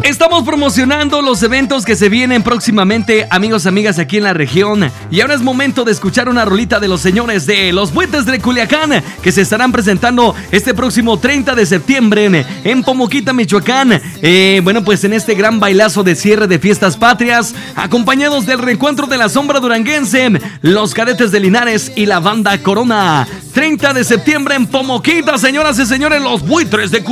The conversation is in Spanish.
Estamos promocionando los eventos que se vienen próximamente, amigos, amigas, aquí en la región. Y ahora es momento de escuchar una rolita de los señores de Los Buitres de Culiacán, que se estarán presentando este próximo 30 de septiembre en Pomoquita, Michoacán. Bueno, pues en este gran bailazo de cierre de fiestas patrias, acompañados del reencuentro de la sombra duranguense, los Cadetes de Linares y la banda Corona. 30 de septiembre en Pomoquita, señoras y señores, Los Buitres de Culiacán.